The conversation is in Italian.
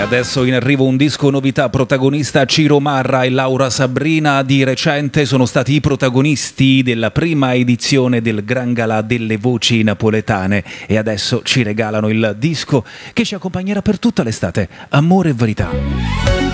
Adesso in arrivo un disco novità, protagonista Ciro Marra e Laura Sabrina. Di recente sono stati i protagonisti della prima edizione del Gran Galà delle Voci Napoletane e adesso ci regalano il disco che ci accompagnerà per tutta l'estate, Amore e Verità.